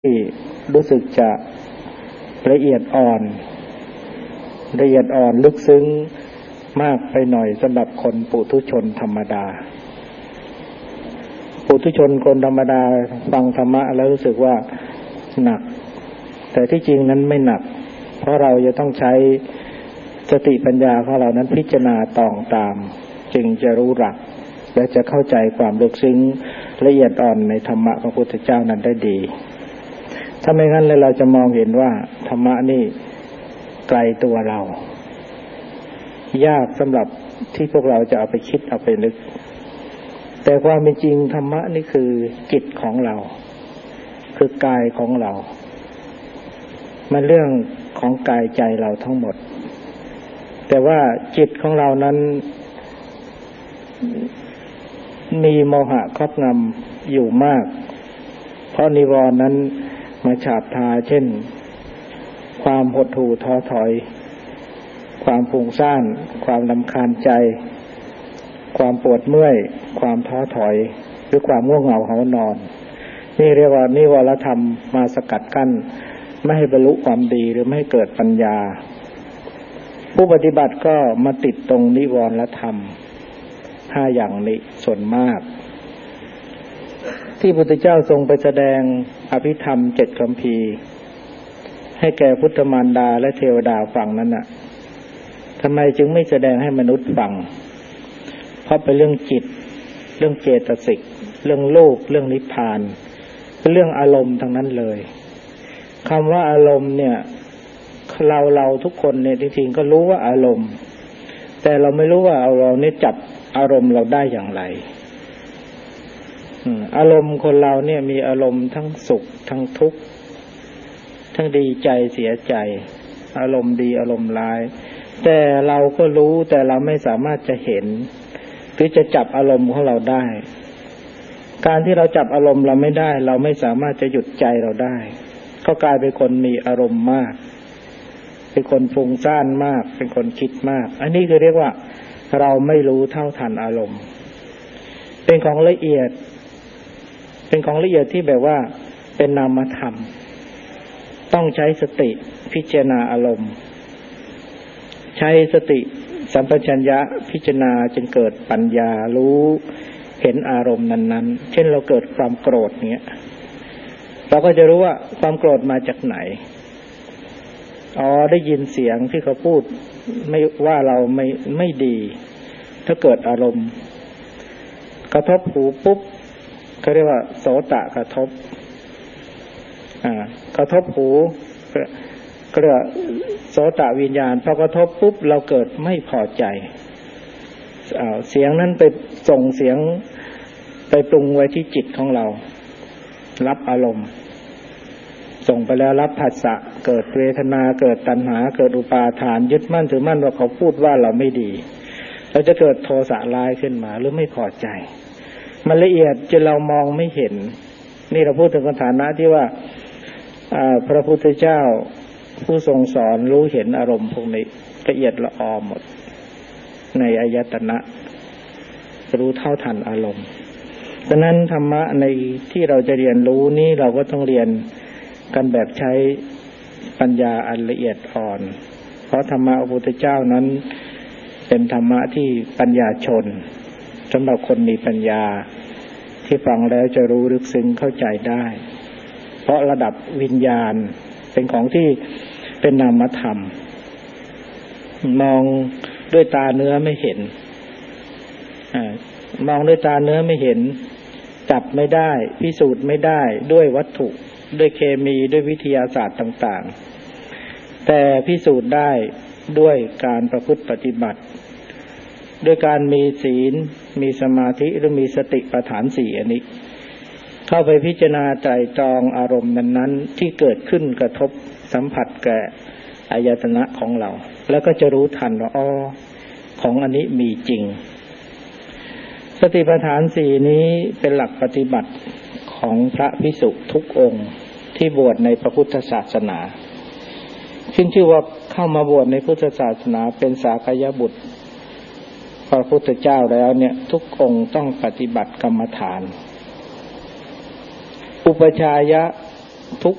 ที่รู้สึกจะละเอียดอ่อนลึกซึ้งมากไปหน่อยสำหรับคนปุถุชนธรรมดาปุถุชนคนธรรมดาฟังธรรมะแล้วรู้สึกว่าหนักแต่ที่จริงนั้นไม่หนักเพราะเราจะต้องใช้สติปัญญาของเรานั้นพิจารณาตองตามจึงจะรู้หลักและจะเข้าใจความลึกซึ้งละเอียดอ่อนในธรรมะของพระพุทธเจ้านั้นได้ดีถ้าไม่งั้นเลยเราจะมองเห็นว่าธรรมะนี่ไกลตัวเรายากสำหรับที่พวกเราจะเอาไปคิดเอาไปนึกแต่ความเป็นจริงธรรมะนี่คือจิตของเราคือกายของเรามันเรื่องของกายใจเราทั้งหมดแต่ว่าจิตของเรานั้นมีโมหะครอบงำอยู่มากเพราะนิวรณ์นั้นมาฉาบทาเช่นความหดหู่ท้อถอยความฟุ้งซ่านความรำคาญใจความปวดเมื่อยความท้อถอยหรือความง่วงเหงาหานอนนี่เรียกว่านิวรธรรมมาสกัดกั้นไม่ให้บรรลุความดีหรือไม่ให้เกิดปัญญาผู้ปฏิบัติก็มาติดตรงนิวรธรรม5อย่างนี้ส่วนมากที่พระพุทธเจ้าทรงไปแสดงอภิธรรม7คัมภีร์ให้แก่พุทธมารดาและเทวดาฟังนั้นน่ะทำไมจึงไม่แสดงให้มนุษย์ฟังเพราะเป็นเรื่องจิตเรื่องเจตสิกเรื่องโลกเรื่องนิพพานเป็นเรื่องอารมณ์ทั้งนั้นเลยคำว่าอารมณ์เนี่ยเราทุกคนเนี่ยจริงๆก็รู้ว่าอารมณ์แต่เราไม่รู้ว่าเราเนี่ยจับอารมณ์เราได้อย่างไรอารมณ์คนเราเนี่ยมีอารมณ์ทั้งสุขทั้งทุกข์ทั้งดีใจเสียใจอารมณ์ดีอารมณ์ร้ายแต่เราก็รู้แต่เราไม่สามารถจะเห็นหรือจะจับอารมณ์ของเราได้การที่เราจับอารมณ์เราไม่ได้เราไม่สามารถจะหยุดใจเราได้ก็กลายเป็นคนมีอารมณ์มากเป็นคนฟุ้งซ่านมากเป็นคนคิดมากอันนี้คือเรียกว่าเราไม่รู้เท่าทันอารมณ์เป็นของละเอียดที่แบบว่าเป็นนามธรรมต้องใช้สติพิจารณาอารมณ์ใช้สติสัมปชัญญะพิจารณาจึงเกิดปัญญารู้เห็นอารมณ์นั้นๆเช่นเราเกิดความโกรธเงี้ยเราก็จะรู้ว่าความโกรธมาจากไหนได้ยินเสียงที่เขาพูดไม่ว่าเราไม่ดีถ้าเกิดอารมณ์กระทบหูปุ๊บเขาเรียกว่าโสตะกระทบกระทบหูก็เรียกว่าโสตะวิญญาณพอกระทบปุ๊บเราเกิดไม่พอใจเสียงนั้นไปส่งเสียงไปปรุงไว้ที่จิตของเรารับอารมณ์ส่งไปแล้วรับผัสสะเกิดเวทนาเกิดตัณหาเกิดอุปาทานยึดมั่นถือมั่นว่าเขาพูดว่าเราไม่ดีเราจะเกิดโทสะร้ายขึ้นมาหรือไม่พอใจมันละเอียดจนเรามองไม่เห็นนี่เราพูดถึงฐานะที่ว่าพระพุทธเจ้าผู้ทรงสอนรู้เห็นอารมณ์พวกนี้ละเอียดละออหมดในอายตนะรู้เท่าทันอารมณ์ดังนั้นธรรมะในที่เราจะเรียนรู้นี้เราก็ต้องเรียนกันแบบใช้ปัญญาอันละเอียดอ่อนเพราะธรรมะพระพุทธเจ้านั้นเป็นธรรมะที่ปัญญาชนสำหรับคนมีปัญญาที่ฟังแล้วจะรู้ลึกซึ้งเข้าใจได้เพราะระดับวิญญาณเป็นของที่เป็นนามธรรมมองด้วยตาเนื้อไม่เห็นมองด้วยตาเนื้อไม่เห็นจับไม่ได้พิสูจน์ไม่ได้ด้วยวัตถุด้วยเคมีด้วยวิทยาศาสตร์ต่างๆแต่พิสูจน์ได้ด้วยการประพฤติปฏิบัติด้วยการมีศีลมีสมาธิหรือมีสติปัฏฐาน4อันนี้เข้าไปพิจารณาไตร่ตรองอารมณ์นั้นๆที่เกิดขึ้นกระทบสัมผัสแก่อายตนะของเราแล้วก็จะรู้ทันว่าของอันนี้มีจริงสติปัฏฐาน4นี้เป็นหลักปฏิบัติของพระภิกษุทุกองค์ที่บวชในพระพุทธศาสนาขึ้นชื่อว่าเข้ามาบวชในพุทธศาสนาเป็นสากยบุตรพระพุทธเจ้าแล้วเนี่ยทุกองค์ต้องปฏิบัติกรรมฐานอุปชายะทุก